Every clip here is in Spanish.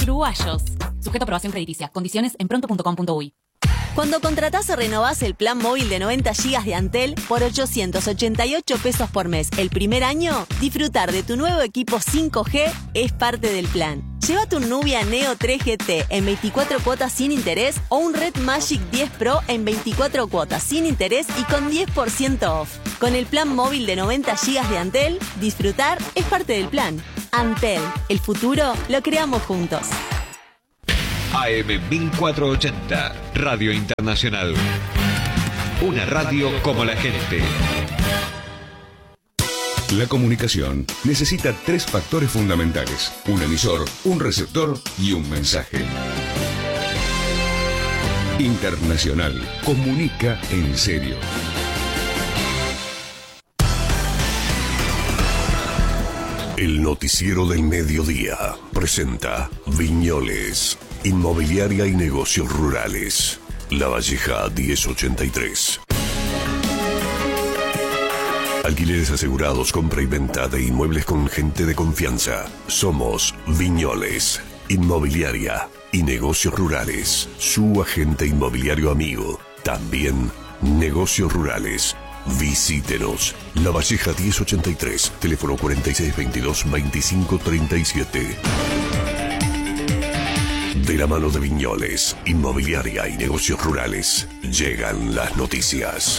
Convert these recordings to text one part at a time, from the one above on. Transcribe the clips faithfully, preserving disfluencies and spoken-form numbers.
uruguayos. Sujeto a aprobación crediticia. Condiciones en pronto punto com punto uy. Cuando contratás o renovás el plan móvil de noventa gigas de Antel por ochocientos ochenta y ocho pesos por mes el primer año, disfrutar de tu nuevo equipo cinco G es parte del plan. Llévate un Nubia Neo tres G T en veinticuatro cuotas sin interés o un Red Magic diez Pro en veinticuatro cuotas sin interés y con diez por ciento off. Con el plan móvil de noventa gigas de Antel, disfrutar es parte del plan. Antel, el futuro lo creamos juntos. A M mil cuatrocientos ochenta, Radio Internacional. Una radio como la gente. La comunicación necesita tres factores fundamentales: un emisor, un receptor y un mensaje. Internacional comunica en serio. El noticiero del mediodía presenta Viñoles, Inmobiliaria y Negocios Rurales. La Valleja diez ochenta y tres. Alquileres asegurados, compra y venta de inmuebles con gente de confianza. Somos Viñoles, Inmobiliaria y Negocios Rurales. Su agente inmobiliario amigo. También Negocios Rurales. Visítenos. La Valleja diez ochenta y tres. Teléfono cuarenta y seis veintidós veinticinco treinta y siete. De la mano de Viñoles, Inmobiliaria y Negocios Rurales, llegan las noticias.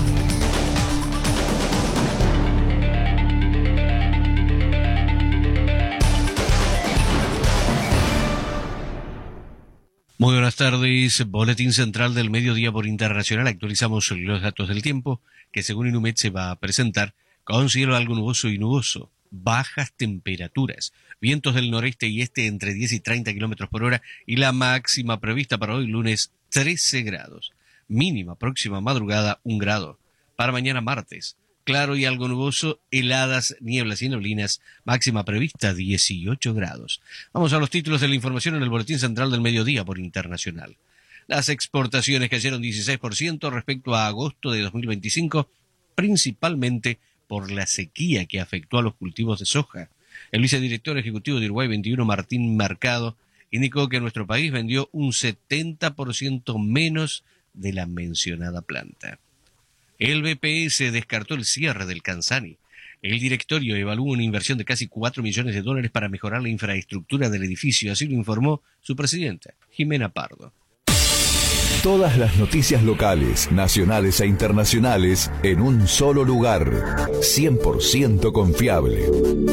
Muy buenas tardes, Boletín Central del Mediodía por Internacional. Actualizamos los datos del tiempo que según Inumet se va a presentar con cielo algo nuboso y nuboso, bajas temperaturas, vientos del noreste y este entre diez y treinta kilómetros por hora y la máxima prevista para hoy lunes trece grados, mínima próxima madrugada un grado. Para mañana martes, claro y algo nuboso, heladas, nieblas y neblinas, máxima prevista dieciocho grados. Vamos a los títulos de la información en el Boletín Central del Mediodía por Internacional. Las exportaciones cayeron dieciséis por ciento respecto a agosto de dos mil veinticinco, principalmente por la sequía que afectó a los cultivos de soja. El vicedirector ejecutivo de Uruguay veintiuno, Martín Mercado, indicó que nuestro país vendió un setenta por ciento menos de la mencionada planta. El B P S descartó el cierre del Canzani. El directorio evalúa una inversión de casi cuatro millones de dólares para mejorar la infraestructura del edificio, así lo informó su presidenta, Jimena Pardo. Todas las noticias locales, nacionales e internacionales en un solo lugar. cien por ciento confiable.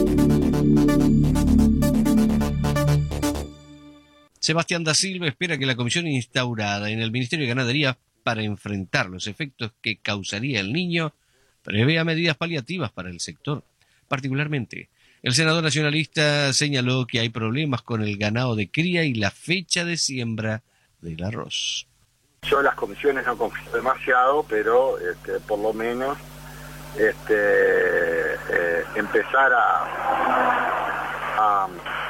Sebastián da Silva espera que la comisión instaurada en el Ministerio de Ganadería para enfrentar los efectos que causaría el niño prevea medidas paliativas para el sector. Particularmente, el senador nacionalista señaló que hay problemas con el ganado de cría y la fecha de siembra del arroz. Yo en las comisiones no confío demasiado, pero este, por lo menos este, eh, empezar a, a,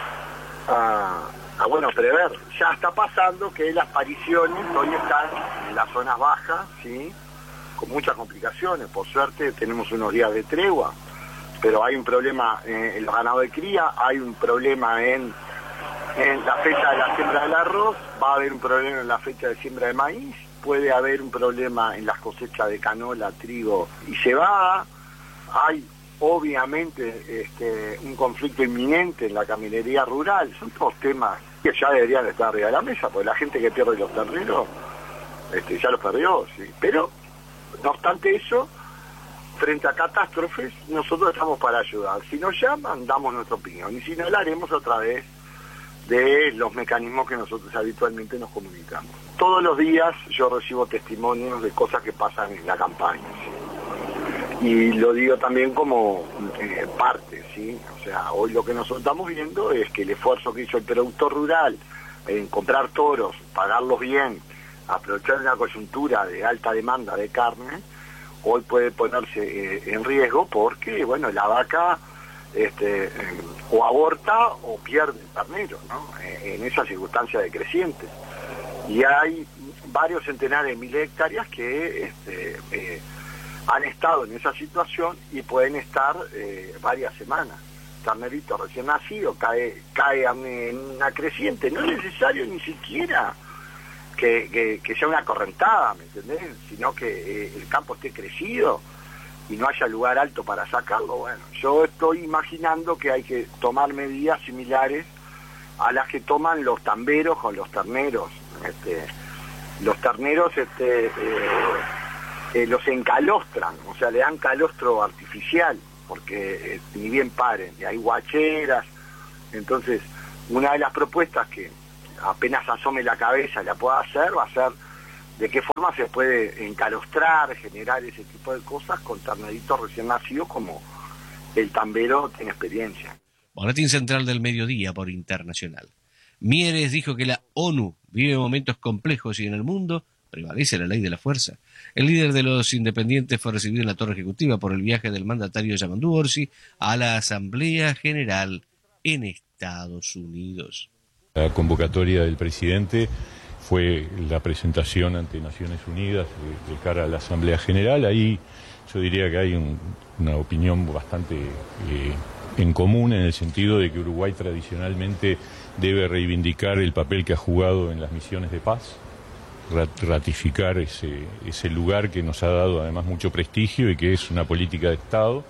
a, a bueno, prever. Ya está pasando que las pariciones hoy están en las zonas bajas, ¿sí?, con muchas complicaciones. Por suerte tenemos unos días de tregua, pero hay un problema en los ganados de cría, hay un problema en En la fecha de la siembra del arroz, va a haber un problema en la fecha de siembra de maíz, puede haber un problema en las cosechas de canola, trigo y cebada. Hay obviamente este, un conflicto inminente en la caminería rural. Son todos temas que ya deberían estar arriba de la mesa, porque la gente que pierde los terneros este, ya los perdió, sí. Pero no obstante eso, frente a catástrofes, nosotros estamos para ayudar. Si nos llaman, damos nuestra opinión, y si no, la haremos otra vez de los mecanismos que nosotros habitualmente nos comunicamos. Todos los días yo recibo testimonios de cosas que pasan en la campaña, ¿sí? Y lo digo también como eh, parte, ¿sí? O sea, hoy lo que nosotros estamos viendo es que el esfuerzo que hizo el productor rural en comprar toros, pagarlos bien, aprovechar una coyuntura de alta demanda de carne, hoy puede ponerse eh, en riesgo porque, bueno, la vaca Este, eh, o aborta o pierde el ternero, ¿no? Eh, en esa circunstancia decreciente. Y hay varios centenares de miles de hectáreas que este, eh, han estado en esa situación y pueden estar eh, varias semanas. ternerito recién nacido, cae, cae en una creciente, no es necesario ni siquiera que, que, que sea una correntada, ¿me entendés? Sino que eh, el campo esté crecido y no haya lugar alto para sacarlo. Bueno, yo estoy imaginando que hay que tomar medidas similares a las que toman los tamberos con los terneros. Este, los terneros este, eh, eh, los encalostran, o sea, le dan calostro artificial, porque eh, ni bien paren, y hay guacheras. Entonces, una de las propuestas que apenas asome la cabeza la pueda hacer, va a ser de qué forma se puede encalostrar, generar ese tipo de cosas con terneritos recién nacidos, como el tambero tiene experiencia. Boletín Central del Mediodía por Internacional. Mieres dijo que la ONU vive momentos complejos y en el mundo prevalece la ley de la fuerza. El líder de los independientes fue recibido en la Torre Ejecutiva por el viaje del mandatario Yamandu Orsi a la Asamblea General en Estados Unidos. La convocatoria del presidente fue la presentación ante Naciones Unidas de, de cara a la Asamblea General. Ahí yo diría que hay un, una opinión bastante eh, en común, en el sentido de que Uruguay tradicionalmente debe reivindicar el papel que ha jugado en las misiones de paz, ratificar ese, ese lugar que nos ha dado además mucho prestigio y que es una política de Estado,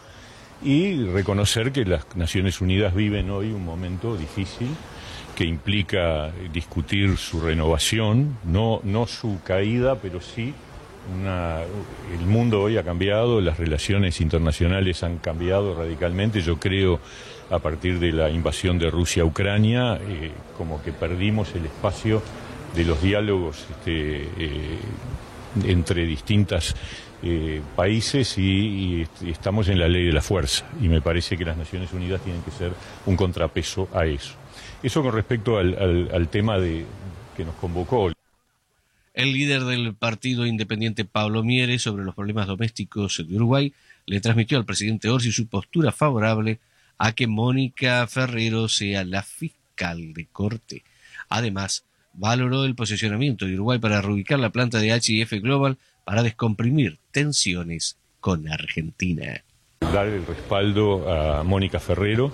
y reconocer que las Naciones Unidas viven hoy un momento difícil que implica discutir su renovación, no, no su caída, pero sí una, el mundo hoy ha cambiado, las relaciones internacionales han cambiado radicalmente. Yo creo, a partir de la invasión de Rusia a Ucrania, eh, como que perdimos el espacio de los diálogos este, eh, entre distintos eh, países y, y estamos en la ley de la fuerza, y me parece que las Naciones Unidas tienen que ser un contrapeso a eso. Eso con respecto al, al, al tema de, que nos convocó. El líder del partido independiente, Pablo Mieres, sobre los problemas domésticos de Uruguay, le transmitió al presidente Orsi su postura favorable a que Mónica Ferrero sea la fiscal de corte. Además, valoró el posicionamiento de Uruguay para reubicar la planta de H I F Global para descomprimir tensiones con Argentina. Dar el respaldo a Mónica Ferrero,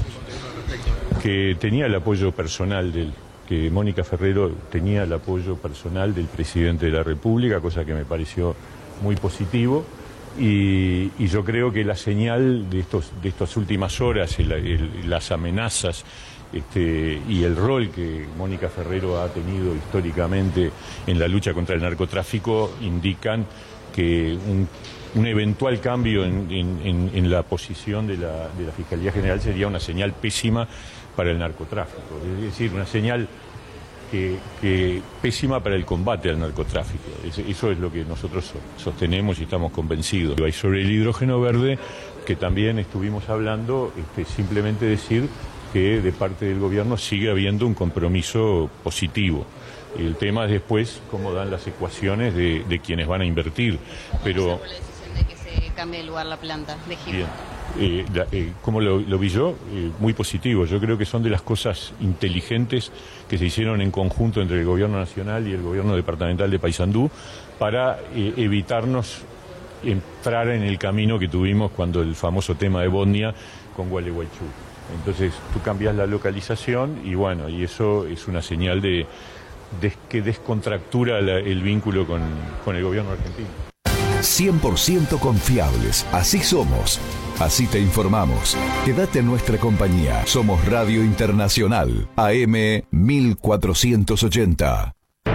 que tenía el apoyo personal del que Mónica Ferrero tenía el apoyo personal del presidente de la República, cosa que me pareció muy positivo, y, y yo creo que la señal de estos de estas últimas horas, el, el, las amenazas este, y el rol que Mónica Ferrero ha tenido históricamente en la lucha contra el narcotráfico indican que un, un eventual cambio en, en, en la posición de la, de la Fiscalía General sería una señal pésima para el narcotráfico, es decir, una señal que, que pésima para el combate al narcotráfico. Eso es lo que nosotros sostenemos y estamos convencidos. Y sobre el hidrógeno verde, que también estuvimos hablando, este, simplemente decir que de parte del gobierno sigue habiendo un compromiso positivo. El tema es después cómo dan las ecuaciones de, de quienes van a invertir, pero... de que se cambie de lugar la planta de Gil. Bien. Eh, la, eh, como lo, lo vi yo, eh, muy positivo. Yo creo que son de las cosas inteligentes que se hicieron en conjunto entre el gobierno nacional y el gobierno departamental de Paysandú para eh, evitarnos entrar en el camino que tuvimos cuando el famoso tema de Bosnia con Gualeguaychú. Entonces tú cambias la localización y bueno, y eso es una señal de, de que descontractura la, el vínculo con, con el gobierno argentino. cien por ciento confiables. Así somos. Así te informamos. Quédate en nuestra compañía. Somos Radio Internacional, A M mil cuatrocientos ochenta.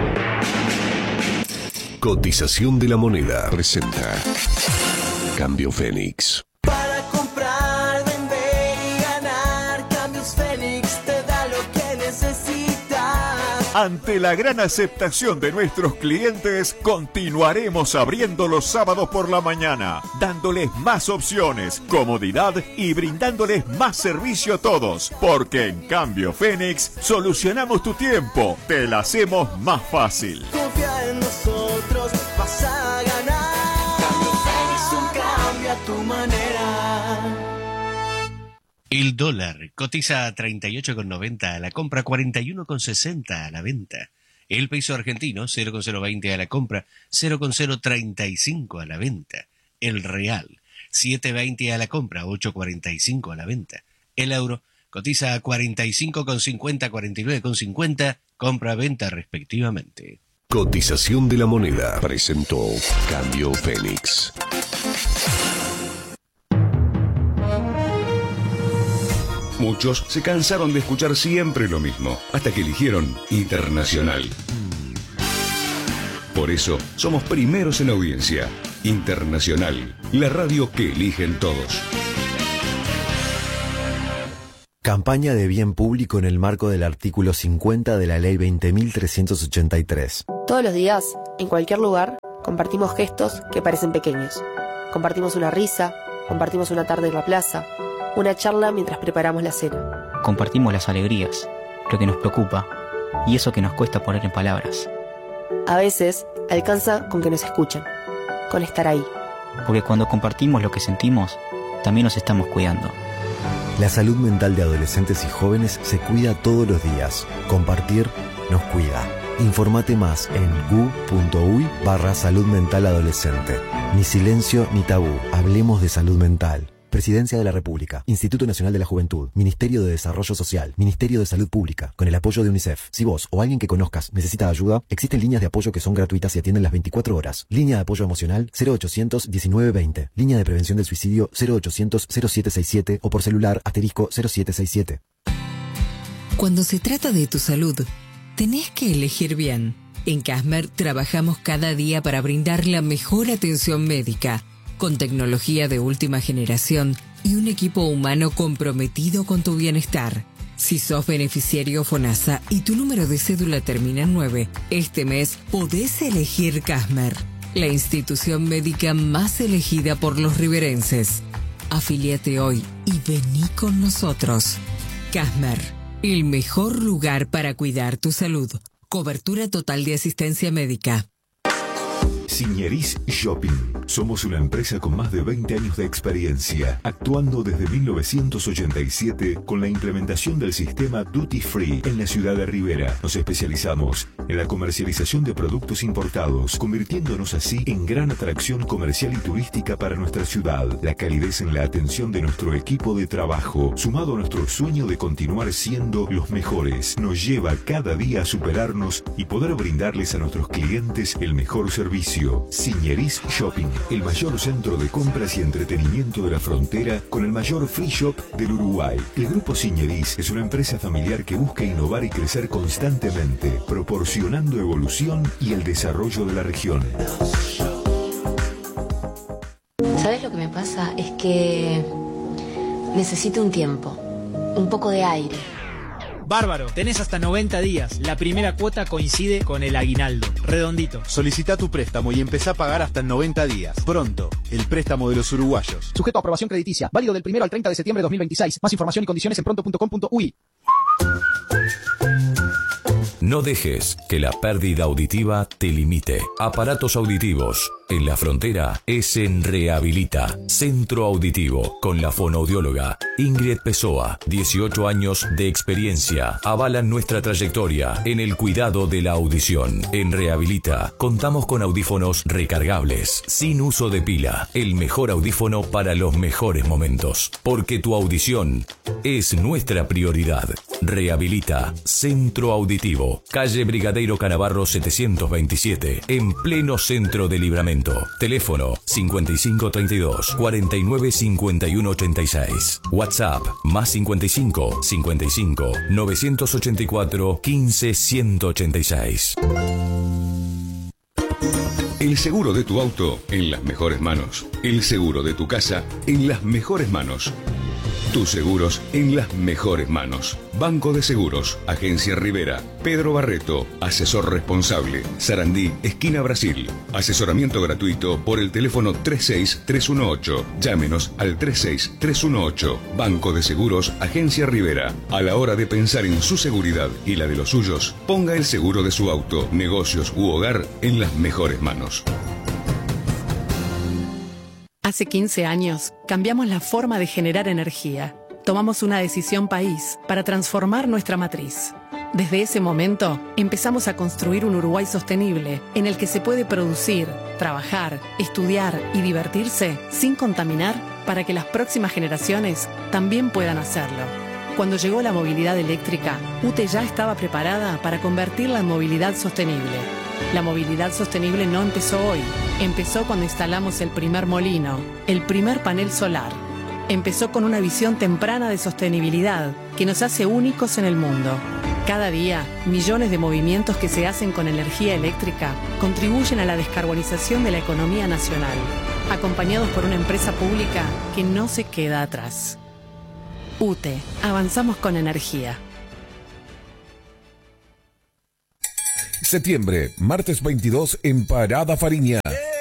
Cotización de la moneda presenta Cambio Fénix. Para comprar, vender y ganar, Cambios Fénix te da lo que necesitas. Ante la gran aceptación de nuestros clientes, continuaremos abriendo los sábados por la mañana, dándoles más opciones, comodidad y brindándoles más servicio a todos, porque en Cambio Fénix solucionamos tu tiempo, te la hacemos más fácil. Confía en nosotros, vas a ganar. Cambio Fénix, un cambio a tu manera. El dólar cotiza a treinta y ocho con noventa a la compra, cuarenta y uno con sesenta a la venta. El peso argentino, cero coma cero veinte a la compra, cero coma cero treinta y cinco a la venta. El real, siete veinte a la compra, ocho cuarenta y cinco a la venta. El euro cotiza a cuarenta y cinco con cincuenta, cuarenta y nueve con cincuenta, compra-venta respectivamente. Cotización de la moneda presentó Cambio Fénix. Muchos se cansaron de escuchar siempre lo mismo, hasta que eligieron Internacional. Por eso, somos primeros en audiencia. Internacional, la radio que eligen todos. Campaña de bien público en el marco del artículo cincuenta de la Ley veinte mil trescientos ochenta y tres. Todos los días, en cualquier lugar, compartimos gestos que parecen pequeños. Compartimos una risa, compartimos una tarde en la plaza, una charla mientras preparamos la cena. Compartimos las alegrías, lo que nos preocupa y eso que nos cuesta poner en palabras. A veces, alcanza con que nos escuchen, con estar ahí. Porque cuando compartimos lo que sentimos, también nos estamos cuidando. La salud mental de adolescentes y jóvenes se cuida todos los días. Compartir nos cuida. Informate más en gu.uy barra salud mental adolescente. Ni silencio ni tabú. Hablemos de salud mental. Presidencia de la República, Instituto Nacional de la Juventud, Ministerio de Desarrollo Social, Ministerio de Salud Pública, con el apoyo de UNICEF. Si vos o alguien que conozcas necesita ayuda, existen líneas de apoyo que son gratuitas y atienden las veinticuatro horas. Línea de apoyo emocional cero ochocientos diecinueve veinte. Línea de prevención del suicidio cero ochocientos cero siete seis siete o por celular asterisco cero siete seis siete. Cuando se trata de tu salud, tenés que elegir bien. En Casmer trabajamos cada día para brindar la mejor atención médica, con tecnología de última generación y un equipo humano comprometido con tu bienestar. Si sos beneficiario FONASA y tu número de cédula termina en nueve, este mes podés elegir Casmer, la institución médica más elegida por los riverenses. Afíliate hoy y vení con nosotros. Casmer, el mejor lugar para cuidar tu salud. Cobertura total de asistencia médica. Signeris Shopping. Somos una empresa con más de veinte años de experiencia, actuando desde mil novecientos ochenta y siete con la implementación del sistema Duty Free en la ciudad de Rivera. Nos especializamos en la comercialización de productos importados, convirtiéndonos así en gran atracción comercial y turística para nuestra ciudad. La calidez en la atención de nuestro equipo de trabajo, sumado a nuestro sueño de continuar siendo los mejores, nos lleva cada día a superarnos y poder brindarles a nuestros clientes el mejor servicio. Signeris Shopping, el mayor centro de compras y entretenimiento de la frontera con el mayor free shop del Uruguay. El Grupo Signeris es una empresa familiar que busca innovar y crecer constantemente, proporcionando evolución y el desarrollo de la región. ¿Sabes lo que me pasa? Es que necesito un tiempo, un poco de aire. Bárbaro, tenés hasta noventa días. La primera cuota coincide con el aguinaldo. Redondito. Solicita tu préstamo y empezá a pagar hasta en noventa días. Pronto, el préstamo de los uruguayos. Sujeto a aprobación crediticia. Válido del primero al treinta de septiembre de dos mil veintiséis. Más información y condiciones en pronto punto com punto uy. No dejes que la pérdida auditiva te limite. Aparatos auditivos. En la frontera es en Rehabilita, Centro Auditivo, con la fonoaudióloga Ingrid Pessoa. dieciocho años de experiencia avalan nuestra trayectoria en el cuidado de la audición. En Rehabilita contamos con audífonos recargables, sin uso de pila. El mejor audífono para los mejores momentos. Porque tu audición es nuestra prioridad. Rehabilita, Centro Auditivo, calle Brigadeiro Canavarro setecientos veintisiete, en pleno centro de Libramento. Teléfono cincuenta y cinco treinta y dos, cuarenta y nueve cincuenta y uno ochenta y seis. WhatsApp más cincuenta y cinco, cincuenta y cinco, novecientos ochenta y cuatro, quince, ciento ochenta y seis. El seguro de tu auto en las mejores manos. El seguro de tu casa en las mejores manos. Tus seguros en las mejores manos. Banco de Seguros, Agencia Rivera, Pedro Barreto, asesor responsable, Sarandí, esquina Brasil. Asesoramiento gratuito por el teléfono tres seis tres uno ocho. Llámenos al tres seis tres uno ocho. Banco de Seguros, Agencia Rivera. A la hora de pensar en su seguridad y la de los suyos, ponga el seguro de su auto, negocios u hogar en las mejores manos. Hace quince años, cambiamos la forma de generar energía. Tomamos una decisión país para transformar nuestra matriz. Desde ese momento, empezamos a construir un Uruguay sostenible en el que se puede producir, trabajar, estudiar y divertirse sin contaminar para que las próximas generaciones también puedan hacerlo. Cuando llegó la movilidad eléctrica, U T E ya estaba preparada para convertirla en movilidad sostenible. La movilidad sostenible no empezó hoy, empezó cuando instalamos el primer molino, el primer panel solar. Empezó con una visión temprana de sostenibilidad que nos hace únicos en el mundo. Cada día, millones de movimientos que se hacen con energía eléctrica contribuyen a la descarbonización de la economía nacional, acompañados por una empresa pública que no se queda atrás. U T E, avanzamos con energía. Septiembre, martes veintidós en Parada Fariña.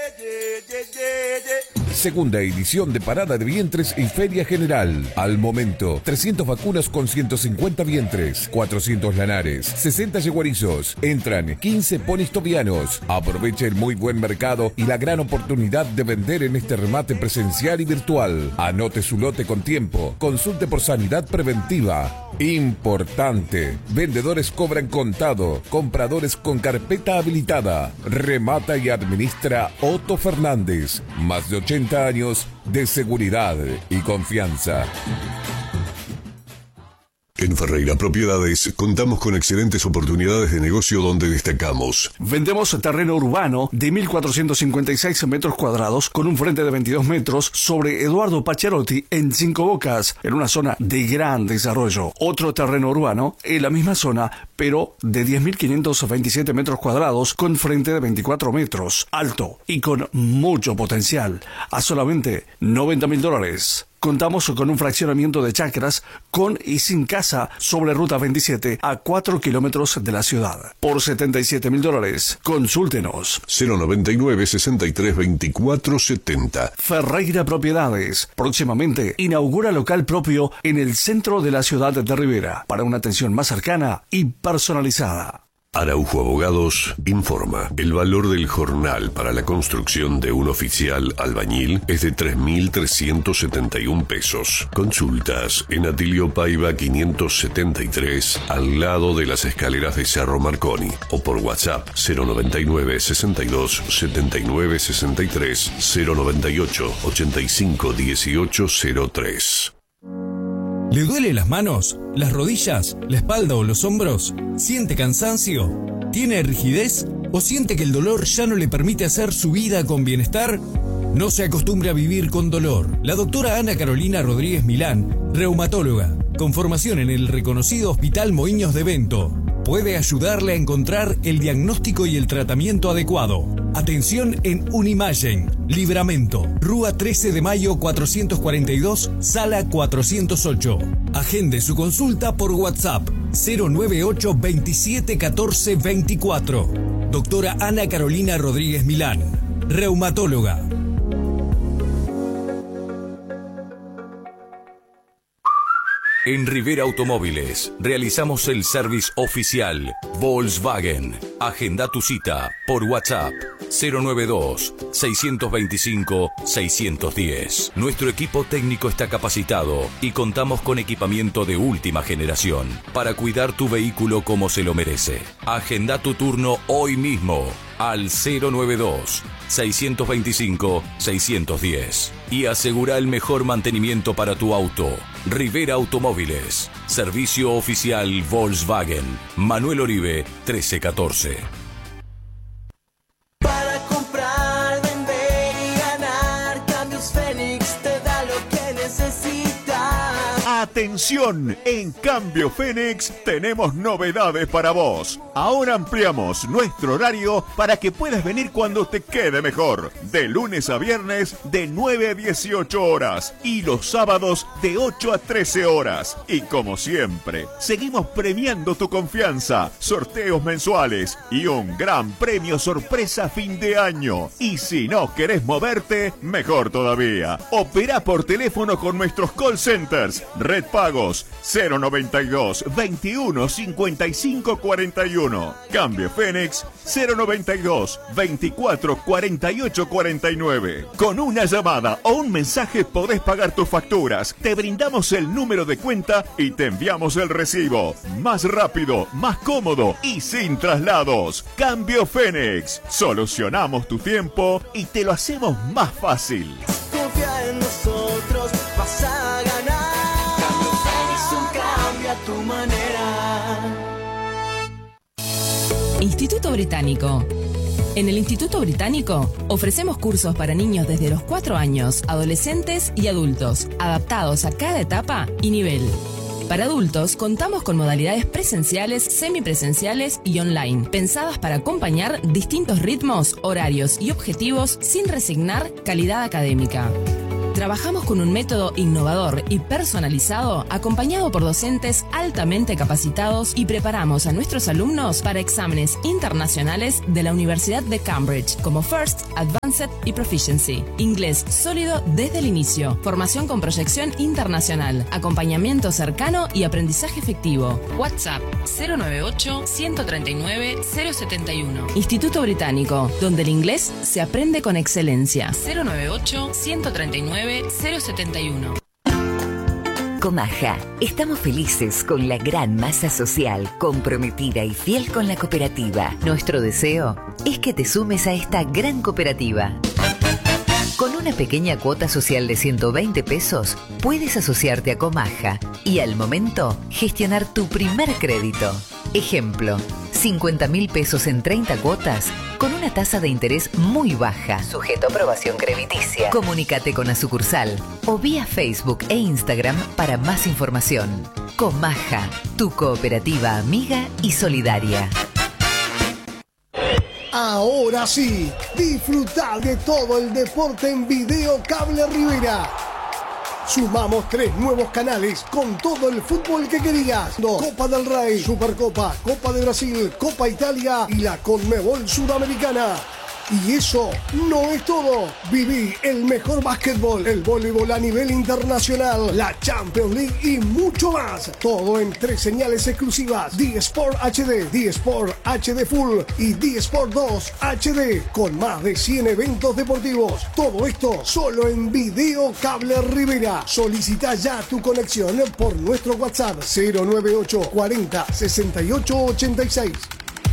Segunda edición de Parada de Vientres y Feria General. Al momento, trescientas vacunas con ciento cincuenta vientres, cuatrocientos lanares, sesenta yeguarizos. Entran quince ponis tobianos. Aproveche el muy buen mercado y la gran oportunidad de vender en este remate presencial y virtual. Anote su lote con tiempo. Consulte por sanidad preventiva. Importante. Vendedores cobran contado. Compradores con carpeta habilitada. Remata y administra Otto Fernández. Más de ochenta años de seguridad y confianza. En Ferreira Propiedades contamos con excelentes oportunidades de negocio donde destacamos. Vendemos terreno urbano de mil cuatrocientos cincuenta y seis metros cuadrados con un frente de veintidós metros sobre Eduardo Pacharotti en Cinco Bocas, en una zona de gran desarrollo. Otro terreno urbano en la misma zona, pero de diez mil quinientos veintisiete metros cuadrados con frente de veinticuatro metros, alto y con mucho potencial, a solamente noventa mil dólares. Contamos con un fraccionamiento de chacras con y sin casa sobre Ruta veintisiete a cuatro kilómetros de la ciudad. Por setenta y siete mil dólares. Consúltenos. cero noventa y nueve, sesenta y tres, veinticuatro setenta. Ferreira Propiedades. Próximamente inaugura local propio en el centro de la ciudad de Rivera para una atención más cercana y personalizada. Araujo Abogados informa. El valor del jornal para la construcción de un oficial albañil es de tres mil trescientos setenta y un pesos. Consultas en Atilio Paiva quinientos setenta y tres, al lado de las escaleras de Cerro Marconi, o por WhatsApp cero noventa y nueve, sesenta y dos, setenta y nueve, sesenta y tres, cero noventa y ocho, ochenta y cinco, dieciocho, cero tres. ¿Le duele las manos, las rodillas, la espalda o los hombros? ¿Siente cansancio? ¿Tiene rigidez? ¿O siente que el dolor ya no le permite hacer su vida con bienestar? No se acostumbre a vivir con dolor. La doctora Ana Carolina Rodríguez Milán, reumatóloga, con formación en el reconocido Hospital Moinhos de Bento, puede ayudarle a encontrar el diagnóstico y el tratamiento adecuado. Atención en Unimagen, Libramento, Rúa trece de mayo cuatrocientos cuarenta y dos, sala cuatrocientos ocho. Agende su consulta por WhatsApp cero nueve ocho, veintisiete, catorce, veinticuatro. Doctora Ana Carolina Rodríguez Milán, reumatóloga. En Rivera Automóviles realizamos el service oficial Volkswagen. Agenda tu cita por WhatsApp cero nueve dos, seis dos cinco, seis uno cero. Nuestro equipo técnico está capacitado y contamos con equipamiento de última generación para cuidar tu vehículo como se lo merece. Agenda tu turno hoy mismo al cero nueve dos, seis dos cinco, seis uno cero y asegura el mejor mantenimiento para tu auto. Rivera Automóviles, servicio oficial Volkswagen, Manuel Oribe trece catorce. Para comprar, vender y ganar, Cambios Fénix te da lo que necesitas. Atención, en Cambio Fénix tenemos novedades para vos. Ahora ampliamos nuestro horario para que puedas venir cuando te quede mejor. De lunes a viernes de nueve a dieciocho horas y los sábados de ocho a trece horas. Y como siempre, seguimos premiando tu confianza, sorteos mensuales y un gran premio sorpresa a fin de año. Y si no querés moverte, mejor todavía. Opera por teléfono con nuestros call centers. Red Pagos cero noventa y dos, veintiuno, cincuenta y cinco, cuarenta y uno. Cambio Fénix cero noventa y dos, veinticuatro, cuarenta y ocho, cuarenta y nueve. Con una llamada o un mensaje podés pagar tus facturas. Te brindamos el número de cuenta y te enviamos el recibo. Más rápido, más cómodo y sin traslados. Cambio Fénix. Solucionamos tu tiempo y te lo hacemos más fácil. Confía en nosotros. Instituto Británico. En el Instituto Británico ofrecemos cursos para niños desde los cuatro años, adolescentes y adultos, adaptados a cada etapa y nivel. Para adultos, contamos con modalidades presenciales, semipresenciales y online, pensadas para acompañar distintos ritmos, horarios y objetivos sin resignar calidad académica. Trabajamos con un método innovador y personalizado, acompañado por docentes altamente capacitados, y preparamos a nuestros alumnos para exámenes internacionales de la Universidad de Cambridge, como First, Advanced y Proficiency. Inglés sólido desde el inicio, formación con proyección internacional, acompañamiento cercano y aprendizaje efectivo. WhatsApp cero noventa y ocho, ciento treinta y nueve, cero setenta y uno. Instituto Británico, donde el inglés se aprende con excelencia. cero noventa y ocho, ciento treinta y nueve, cero setenta y uno. Comaja, estamos felices con la gran masa social, comprometida y fiel con la cooperativa. Nuestro deseo es que te sumes a esta gran cooperativa. Con una pequeña cuota social de ciento veinte pesos, puedes asociarte a Comaja y al momento gestionar tu primer crédito. Ejemplo, cincuenta mil pesos en treinta cuotas con una tasa de interés muy baja, sujeto a aprobación crediticia. Comunícate con la sucursal o vía Facebook e Instagram para más información. Comaja, tu cooperativa amiga y solidaria. Ahora sí, disfrutar de todo el deporte en Video Cable Rivera. Sumamos tres nuevos canales con todo el fútbol que querías. Copa del Rey, Supercopa, Copa de Brasil, Copa Italia y la Conmebol Sudamericana. Y eso no es todo. Viví el mejor básquetbol, el voleibol a nivel internacional, la Champions League y mucho más. Todo en tres señales exclusivas: D-Sport H D, D-Sport H D Full y D-Sport dos H D, con más de cien eventos deportivos. Todo esto solo en Video Cable Rivera. Solicita ya tu conexión por nuestro WhatsApp cero noventa y ocho, cuarenta, sesenta y ocho, ochenta y seis.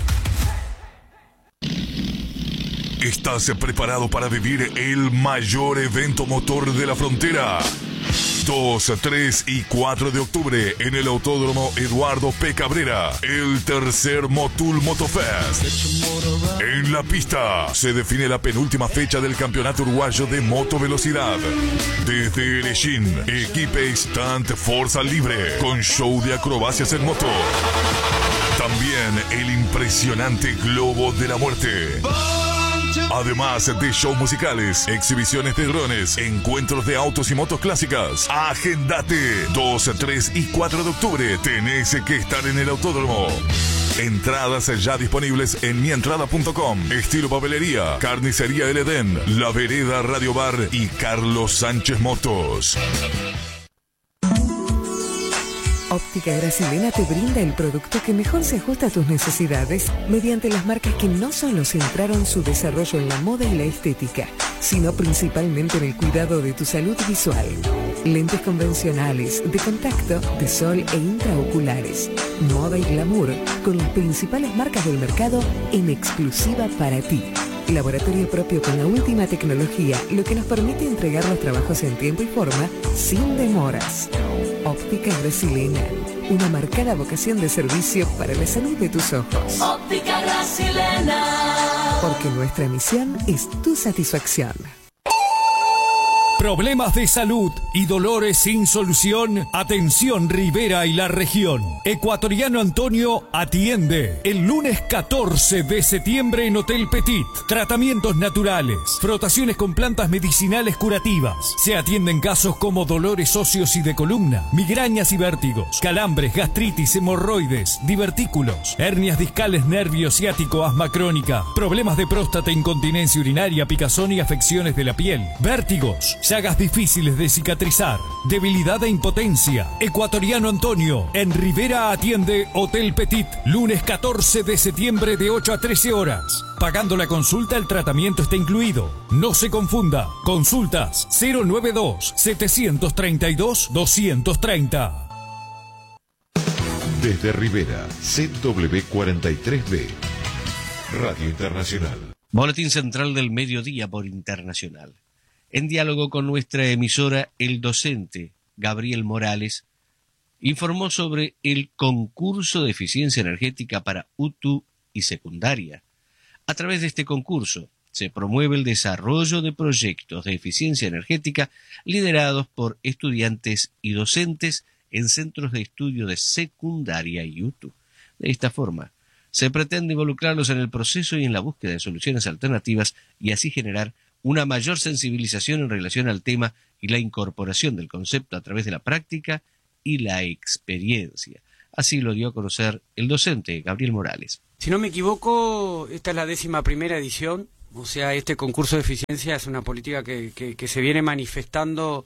¿Estás preparado para vivir el mayor evento motor de la frontera? dos, tres y cuatro de octubre en el Autódromo Eduardo P. Cabrera, el tercer Motul Motofest. En la pista se define la penúltima fecha del Campeonato Uruguayo de Motovelocidad. Desde Erechín, equipe Stunt Fuerza Libre, con show de acrobacias en moto. También el impresionante Globo de la Muerte. Además de shows musicales, exhibiciones de drones, encuentros de autos y motos clásicas. Agéndate. dos, tres y cuatro de octubre. Tenés que estar en el autódromo. Entradas ya disponibles en mientrada punto com. Estilo Papelería, Carnicería El Edén, La Vereda Radio Bar y Carlos Sánchez Motos. Óptica Grasilena te brinda el producto que mejor se ajusta a tus necesidades mediante las marcas que no solo centraron su desarrollo en la moda y la estética, sino principalmente en el cuidado de tu salud visual. Lentes convencionales, de contacto, de sol e intraoculares, moda y glamour, con las principales marcas del mercado en exclusiva para ti. Laboratorio propio con la última tecnología, lo que nos permite entregar los trabajos en tiempo y forma sin demoras. Óptica Brasilena, una marcada vocación de servicio para la salud de tus ojos. Óptica Brasilena. Porque nuestra misión es tu satisfacción. Problemas de salud y dolores sin solución. Atención Rivera y la región. Ecuatoriano Antonio atiende el lunes catorce de septiembre en Hotel Petit. Tratamientos naturales, frotaciones con plantas medicinales curativas. Se atienden casos como dolores óseos y de columna, migrañas y vértigos, calambres, gastritis, hemorroides, divertículos, hernias discales, nervio ciático, asma crónica, problemas de próstata, incontinencia urinaria, picazón y afecciones de la piel, vértigos, llagas difíciles de cicatrizar, debilidad e impotencia. Ecuatoriano Antonio, en Rivera atiende Hotel Petit, lunes catorce de septiembre de ocho a trece horas. Pagando la consulta, el tratamiento está incluido. No se confunda. Consultas cero noventa y dos, setecientos treinta y dos, doscientos treinta. Desde Rivera, Z W cuarenta y tres B, Radio Internacional. Boletín Central del Mediodía por Internacional. En diálogo con nuestra emisora, el docente Gabriel Morales informó sobre el concurso de eficiencia energética para U T U y secundaria. A través de este concurso se promueve el desarrollo de proyectos de eficiencia energética liderados por estudiantes y docentes en centros de estudio de secundaria y U T U. De esta forma, se pretende involucrarlos en el proceso y en la búsqueda de soluciones alternativas y así generar una mayor sensibilización en relación al tema y la incorporación del concepto a través de la práctica y la experiencia. Así lo dio a conocer el docente Gabriel Morales. Si no me equivoco, esta es la décima primera edición, o sea, este concurso de eficiencia es una política que, que, que se viene manifestando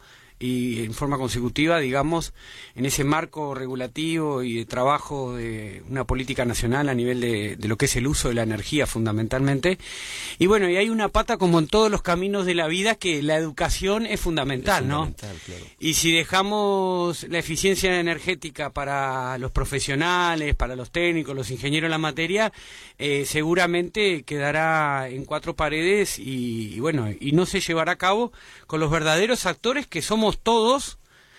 y en forma consecutiva, digamos, en ese marco regulativo y de trabajo de una política nacional a nivel de, de lo que es el uso de la energía fundamentalmente. Y bueno, y hay una pata como en todos los caminos de la vida que la educación es fundamental, es fundamental, ¿no? Claro. Y si dejamos la eficiencia energética para los profesionales, para los técnicos, los ingenieros en la materia, eh, seguramente quedará en cuatro paredes y, y bueno, y no se llevará a cabo con los verdaderos actores que somos todos,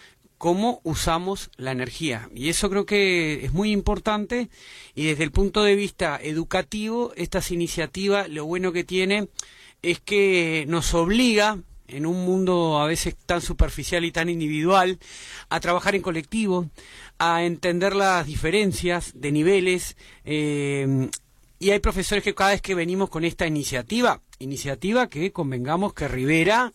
cómo usamos la energía. Y eso creo que es muy importante y desde el punto de vista educativo, estas iniciativas, lo bueno que tiene es que nos obliga, en un mundo a veces tan superficial y tan individual, a trabajar en colectivo, a entender las diferencias de niveles, eh, y hay profesores que cada vez que venimos con esta iniciativa, iniciativa que convengamos que Rivera,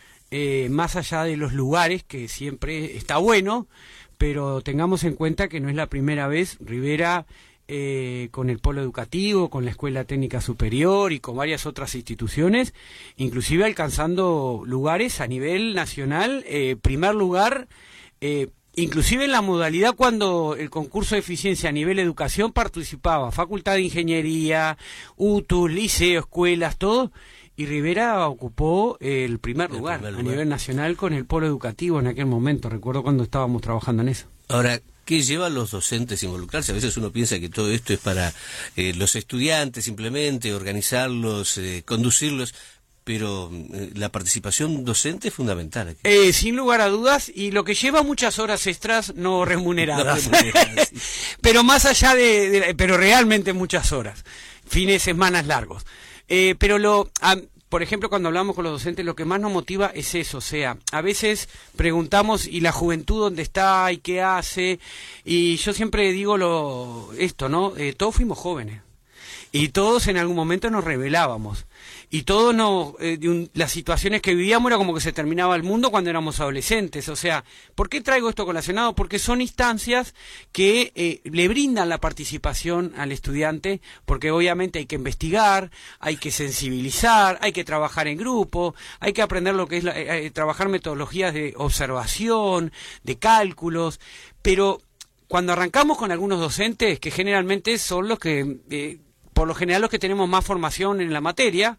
Eh, más allá de los lugares, que siempre está bueno, pero tengamos en cuenta que no es la primera vez. Rivera, eh, con el polo educativo, con la Escuela Técnica Superior y con varias otras instituciones, inclusive alcanzando lugares a nivel nacional, eh, primer lugar, eh, inclusive en la modalidad cuando el concurso de eficiencia a nivel educación participaba Facultad de Ingeniería, U T U, liceo, escuelas, todo. Y Rivera ocupó el primer el lugar, primer lugar a nivel nacional con el polo educativo en aquel momento. Recuerdo cuando estábamos trabajando en eso. Ahora, ¿qué lleva a los docentes a involucrarse? A veces uno piensa que todo esto es para eh, los estudiantes simplemente, organizarlos, eh, conducirlos, pero eh, la participación docente es fundamental aquí. Eh, sin lugar a dudas, y lo que lleva muchas horas extras no remuneradas. No remuneradas sí. Pero más allá de, de... Pero realmente muchas horas. Fines de semana largos. Eh, pero lo, a, por ejemplo, cuando hablamos con los docentes, lo que más nos motiva es eso, o sea, a veces preguntamos, ¿y la juventud dónde está? ¿Y qué hace? Y yo siempre digo lo esto, ¿no? Eh, todos fuimos jóvenes, y todos en algún momento nos rebelábamos, y todos nos, eh, de un, las situaciones que vivíamos era como que se terminaba el mundo cuando éramos adolescentes. O sea, ¿por qué traigo esto colacionado? Porque son instancias que eh, le brindan la participación al estudiante, porque obviamente hay que investigar, hay que sensibilizar, hay que trabajar en grupo, hay que aprender lo que es la, eh, trabajar metodologías de observación, de cálculos, pero cuando arrancamos con algunos docentes, que generalmente son los que... Eh, por lo general los que tenemos más formación en la materia,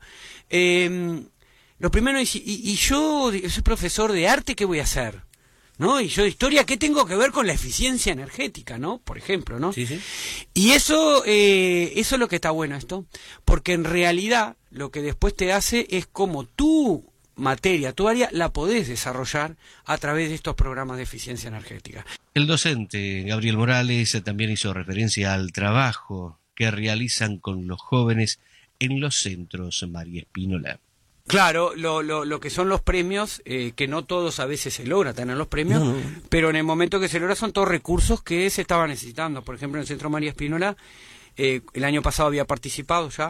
eh, lo primero es, y, y yo, yo soy profesor de arte, ¿qué voy a hacer? ¿No? Y yo de historia, ¿qué tengo que ver con la eficiencia energética? ¿No? Por ejemplo, ¿no? Sí, sí. Y eso, eh, eso es lo que está bueno esto, porque en realidad lo que después te hace es como tu materia, tu área, la podés desarrollar a través de estos programas de eficiencia energética. El docente Gabriel Morales también hizo referencia al trabajo que realizan con los jóvenes en los centros María Espínola. Claro, lo, lo, lo que son los premios, eh, que no todos a veces se logra tener los premios, no, no. Pero en el momento que se logra son todos recursos que se estaban necesitando. Por ejemplo, en el Centro María Espínola, eh, el año pasado había participado ya,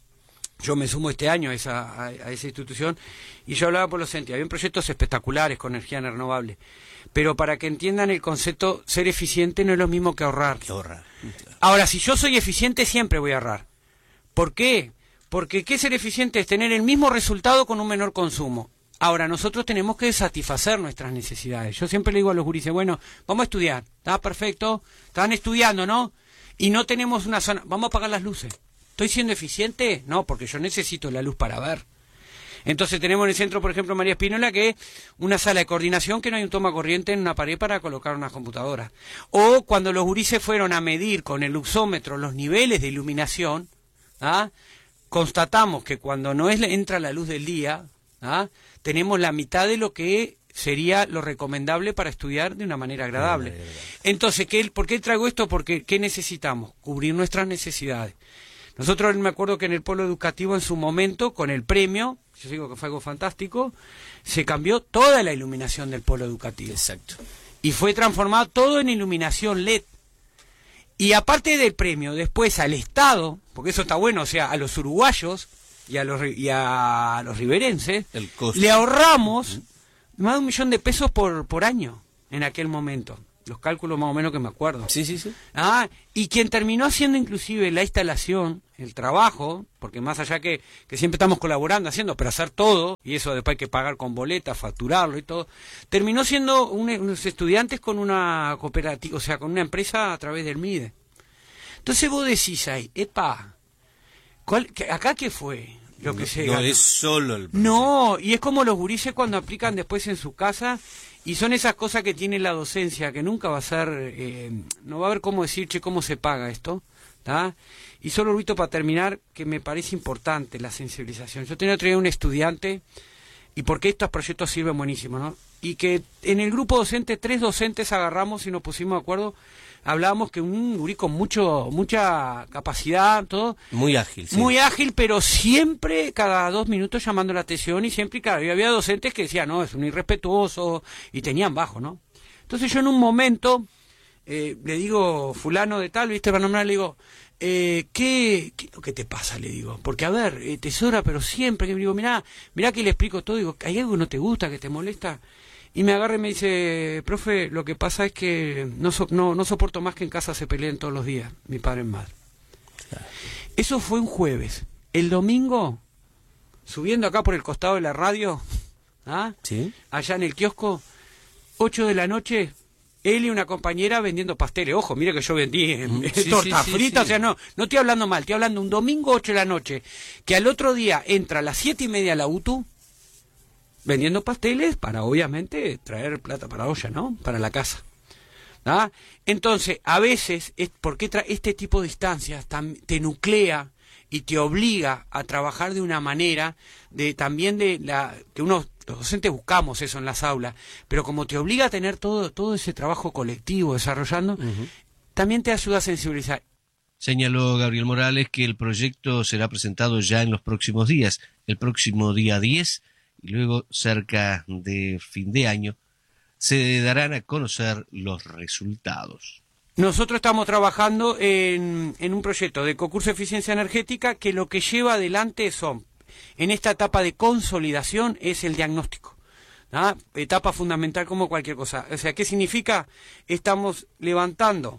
yo me sumo este año a esa, a, a esa institución, y yo hablaba por los centros, había proyectos espectaculares con energía renovable. Pero para que entiendan el concepto, ser eficiente no es lo mismo que ahorrar. Que ahorrar. Ahora, si yo soy eficiente, siempre voy a ahorrar. ¿Por qué? Porque ¿qué ser eficiente? Es tener el mismo resultado con un menor consumo. Ahora, nosotros tenemos que satisfacer nuestras necesidades. Yo siempre le digo a los gurises, bueno, vamos a estudiar. ¿Está perfecto? Están estudiando, ¿no? Y no tenemos una zona. Vamos a apagar las luces. ¿Estoy siendo eficiente? No, porque yo necesito la luz para ver. Entonces tenemos en el centro, por ejemplo, María Espínola, que es una sala de coordinación que no hay un toma corriente en una pared para colocar unas computadoras. O cuando los gurises fueron a medir con el luxómetro los niveles de iluminación, ¿ah? Constatamos que cuando no es, entra la luz del día, ¿ah? Tenemos la mitad de lo que sería lo recomendable para estudiar de una manera agradable. Entonces, ¿qué, ¿por qué traigo esto? Porque ¿qué necesitamos? Cubrir nuestras necesidades. Nosotros me acuerdo que en el polo educativo en su momento, con el premio, yo digo que fue algo fantástico, se cambió toda la iluminación del polo educativo. Exacto. Y fue transformado todo en iluminación L E D. Y aparte del premio, después al Estado, porque eso está bueno, o sea, a los uruguayos y a los, y a los riverenses, el costo. Le ahorramos uh-huh. más de un millón de pesos por, por año en aquel momento. Los cálculos más o menos que me acuerdo. Sí, sí, sí. Ah, y quien terminó haciendo inclusive la instalación, el trabajo, porque más allá que, que siempre estamos colaborando, haciendo, pero hacer todo, y eso después hay que pagar con boletas, facturarlo y todo, terminó siendo un, unos estudiantes con una cooperativa, o sea, con una empresa a través del M I D E. Entonces vos decís ahí, epa, ¿cuál, qué, ¿acá qué fue? Lo que no, se no ganó? es solo el proceso. No, y es como los gurises cuando aplican después en su casa. Y son esas cosas que tiene la docencia, que nunca va a ser, eh, no va a haber cómo decir, che, cómo se paga esto, ¿tá? Y solo, Rito, para terminar, que me parece importante la sensibilización. Yo tenía otro día un estudiante, y porque estos proyectos sirven buenísimo, ¿no? Y que en el grupo docente, tres docentes agarramos y nos pusimos de acuerdo, hablábamos que un gurí con mucho, mucha capacidad, todo. Muy ágil, sí. Muy ágil, pero siempre, cada dos minutos llamando la atención, y siempre, claro, y había docentes que decían, no, es un irrespetuoso, y tenían bajo, ¿no? Entonces yo en un momento, eh, le digo, fulano de tal, viste, para nombrar, le digo, eh, ¿qué, ¿qué es lo que te pasa? Le digo, porque a ver, eh, tesora, pero siempre, que le digo, mirá, mirá que le explico todo, digo, ¿hay algo que no te gusta, que te molesta? Y me agarra y me dice, profe, lo que pasa es que no, so, no, no soporto más que en casa se peleen todos los días, mi padre y madre. Claro. Eso fue un jueves. El domingo, subiendo acá por el costado de la radio, ¿ah? ¿Sí? Allá en el kiosco, ocho de la noche, él y una compañera vendiendo pasteles. Ojo, mire que yo vendí eh, sí, torta sí, frita, sí, sí. O sea, no, no estoy hablando mal, estoy hablando un domingo, ocho de la noche, que al otro día entra a las siete y media a la U T U, vendiendo pasteles para, obviamente, traer plata para olla, ¿no? Para la casa. ¿Ah? Entonces, a veces, es porque tra este tipo de instancias te nuclea y te obliga a trabajar de una manera, de también de la que uno, los docentes buscamos eso en las aulas, pero como te obliga a tener todo, todo ese trabajo colectivo desarrollando, uh-huh. también te ayuda a sensibilizar. Señaló Gabriel Morales que el proyecto será presentado ya en los próximos días, el próximo día diez, y luego, cerca de fin de año, se darán a conocer los resultados. Nosotros estamos trabajando en, en un proyecto de concurso de eficiencia energética que lo que lleva adelante son, en esta etapa de consolidación, es el diagnóstico. ¿Ah? Etapa fundamental como cualquier cosa. O sea, ¿qué significa? Estamos levantando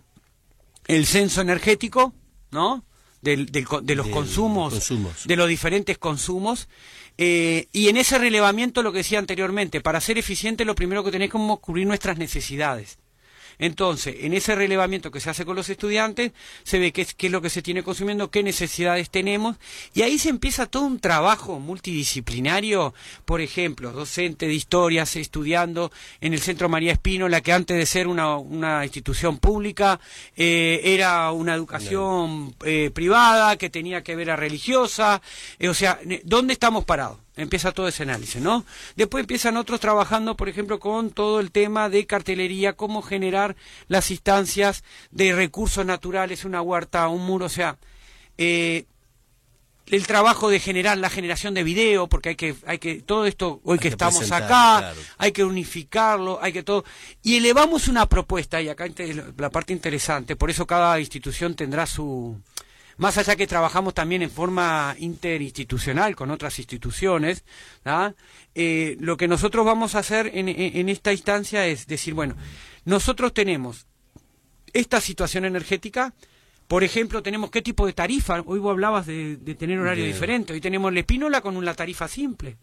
el censo energético, ¿no? Del, del, de los de consumos, consumos, de los diferentes consumos. Eh, y en ese relevamiento, lo que decía anteriormente, para ser eficiente lo primero que tenés como cubrir nuestras necesidades. Entonces, en ese relevamiento que se hace con los estudiantes, se ve qué es, qué es lo que se tiene consumiendo, qué necesidades tenemos, y ahí se empieza todo un trabajo multidisciplinario, por ejemplo, docente de historias estudiando en el Centro María Espino, la que antes de ser una, una institución pública, eh, era una educación eh, privada, que tenía que ver a religiosa, eh, o sea, ¿dónde estamos parados? Empieza todo ese análisis, ¿no? Después empiezan otros trabajando, por ejemplo, con todo el tema de cartelería, cómo generar las instancias de recursos naturales, una huerta, un muro, o sea, eh, el trabajo de generar la generación de video, porque hay que, hay que, todo esto, hoy hay que, que estamos acá, claro. Hay que unificarlo, hay que todo, y elevamos una propuesta, y acá la parte interesante, por eso cada institución tendrá su... Más allá que trabajamos también en forma interinstitucional con otras instituciones, ¿ah? eh, lo que nosotros vamos a hacer en, en, en esta instancia es decir, bueno, nosotros tenemos esta situación energética, por ejemplo, tenemos qué tipo de tarifa, hoy vos hablabas de, de tener horario Bien. diferente, hoy tenemos la Espínola con una tarifa simple.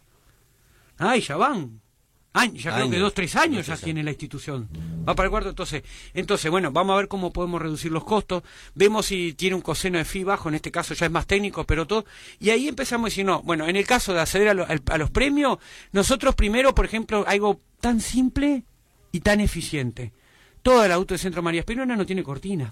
Ay, ya van. Años, ya creo años, que dos, tres años ya tiene la institución. Va para el cuarto, entonces, entonces, bueno, vamos a ver cómo podemos reducir los costos, vemos si tiene un coseno de phi bajo, en este caso ya es más técnico, pero todo, y ahí empezamos a decir, no, bueno, en el caso de acceder a, lo, a los premios, nosotros primero, por ejemplo, algo tan simple y tan eficiente. Toda el auto del Centro María Espinosa no tiene cortina.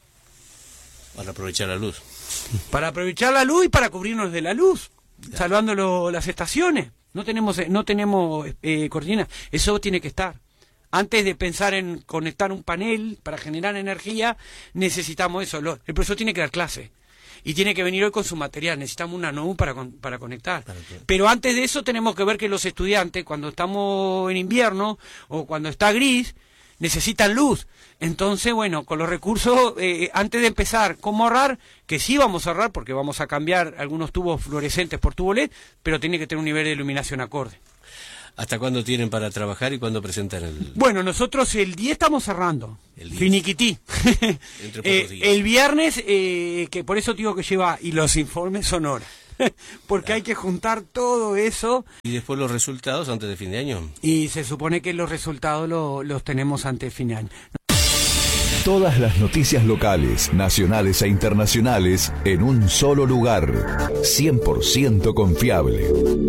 Para aprovechar la luz. Para aprovechar la luz y para cubrirnos de la luz, ya. Salvando lo, las estaciones. No tenemos no tenemos eh, cortinas, eso tiene que estar. Antes de pensar en conectar un panel para generar energía, necesitamos eso. Lo, el profesor tiene que dar clase. y tiene que venir hoy con su material. Necesitamos una N O U para, con, para conectar. Pero antes de eso tenemos que ver que los estudiantes, cuando estamos en invierno o cuando está gris, necesitan luz. Entonces, bueno, con los recursos, eh, antes de empezar, ¿cómo ahorrar? Que sí vamos a ahorrar porque vamos a cambiar algunos tubos fluorescentes por tubo L E D, pero tiene que tener un nivel de iluminación acorde. ¿Hasta cuándo tienen para trabajar y cuándo presentan el...? Bueno, nosotros el diez estamos cerrando. El diez. Finiquití. Entre pocos eh, días. el viernes, eh, que por eso digo que lleva, y los informes son horas. Porque claro, hay que juntar todo eso. ¿Y después los resultados antes de fin de año? Y se supone que los resultados lo, los tenemos antes de fin de año. Todas las noticias locales, nacionales e internacionales en un solo lugar. cien por ciento confiable.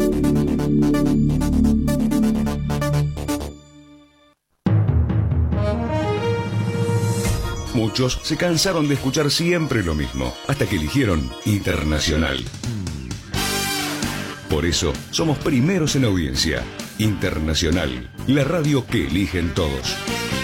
Muchos se cansaron de escuchar siempre lo mismo, hasta que eligieron Internacional. Por eso, somos primeros en audiencia. Internacional, la radio que eligen todos.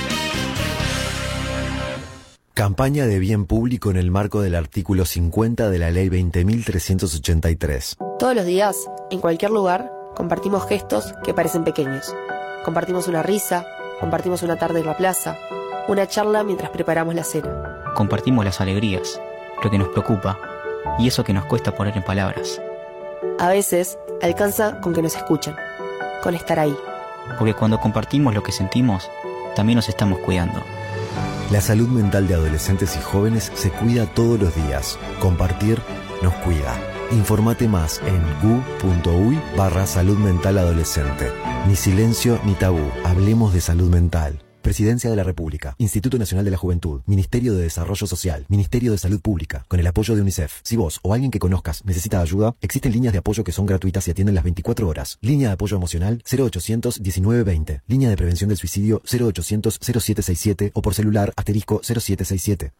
Campaña de bien público en el marco del artículo cincuenta de la Ley veinte mil trescientos ochenta y tres. Todos los días, en cualquier lugar, compartimos gestos que parecen pequeños. Compartimos una risa, compartimos una tarde en la plaza, una charla mientras preparamos la cena. Compartimos las alegrías, lo que nos preocupa y eso que nos cuesta poner en palabras. A veces, alcanza con que nos escuchen, con estar ahí. Porque cuando compartimos lo que sentimos, también nos estamos cuidando. La salud mental de adolescentes y jóvenes se cuida todos los días. Compartir nos cuida. Informate más en gu.uy barra salud mental adolescente. Ni silencio ni tabú. Hablemos de salud mental. Presidencia de la República, Instituto Nacional de la Juventud, Ministerio de Desarrollo Social, Ministerio de Salud Pública, con el apoyo de UNICEF. Si vos o alguien que conozcas necesita ayuda, existen líneas de apoyo que son gratuitas y atienden las veinticuatro horas. Línea de apoyo emocional cero ochocientos diecinueve veinte. Línea de prevención del suicidio cero ochocientos cero siete sesenta y siete o por celular asterisco cero siete sesenta y siete.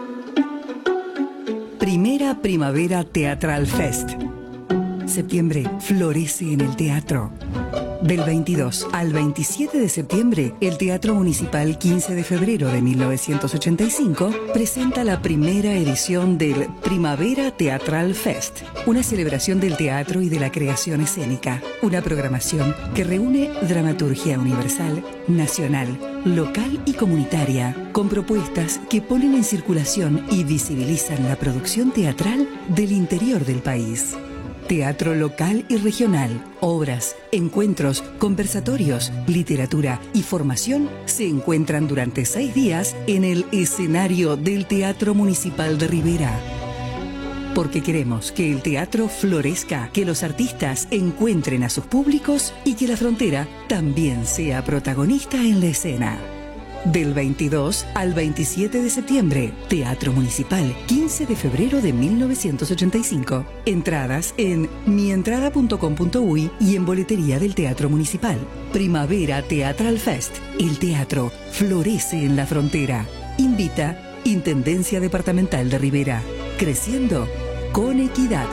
Primera Primavera Teatral Fest. Septiembre florece en el teatro. Del veintidós al veintisiete de septiembre, el Teatro Municipal quince de febrero de mil novecientos ochenta y cinco presenta la primera edición del Primavera Teatral Fest, una celebración del teatro y de la creación escénica, una programación que reúne dramaturgia universal, nacional, local y comunitaria, con propuestas que ponen en circulación y visibilizan la producción teatral del interior del país. Teatro local y regional, obras, encuentros, conversatorios, literatura y formación se encuentran durante seis días en el escenario del Teatro Municipal de Rivera. Porque queremos que el teatro florezca, que los artistas encuentren a sus públicos y que la frontera también sea protagonista en la escena. Del veintidós al veintisiete de septiembre, Teatro Municipal, quince de febrero de mil novecientos ochenta y cinco. Entradas en mientrada punto com punto uy y en boletería del Teatro Municipal. Primavera Teatral Fest. El teatro florece en la frontera. Invita Intendencia Departamental de Rivera. Creciendo con equidad.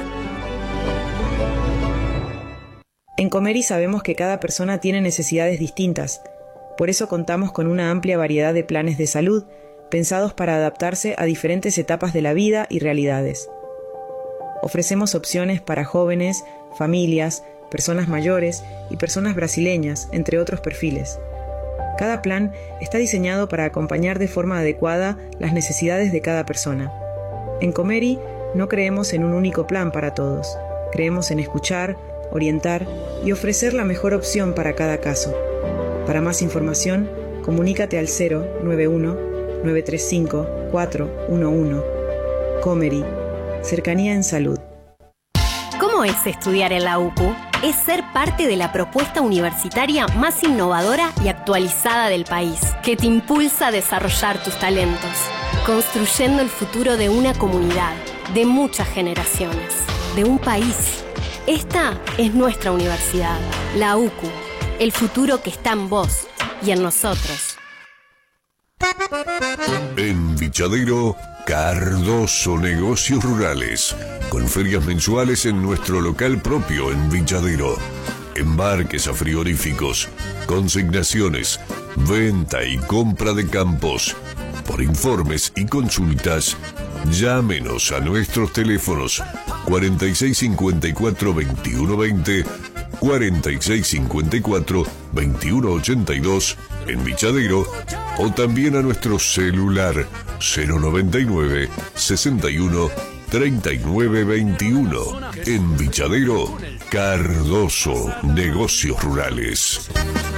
En Comeri sabemos que cada persona tiene necesidades distintas. Por eso contamos con una amplia variedad de planes de salud, pensados para adaptarse a diferentes etapas de la vida y realidades. Ofrecemos opciones para jóvenes, familias, personas mayores y personas brasileñas, entre otros perfiles. Cada plan está diseñado para acompañar de forma adecuada las necesidades de cada persona. En Comeri no creemos en un único plan para todos. Creemos en escuchar, orientar y ofrecer la mejor opción para cada caso. Para más información, comunícate al cero nueve uno nueve tres cinco cuatro uno uno. Comeri, cercanía en salud. ¿Cómo es estudiar en la U C U? Es ser parte de la propuesta universitaria más innovadora y actualizada del país, que te impulsa a desarrollar tus talentos, construyendo el futuro de una comunidad, de muchas generaciones, de un país. Esta es nuestra universidad, la U C U. El futuro que está en vos y en nosotros. En Vichadero, Cardoso Negocios Rurales, con ferias mensuales en nuestro local propio en Vichadero. Embarques a frigoríficos, consignaciones, venta y compra de campos. Por informes y consultas, Llámenos a nuestros teléfonos cuarenta y seis cincuenta y cuatro veintiuno veinte, cuarenta y seis cincuenta y cuatro veintiuno ochenta y dos en Vichadero, o también a nuestro celular cero noventa y nueve sesenta y uno treinta y nueve veintiuno. En Vichadero, Cardoso Negocios Rurales.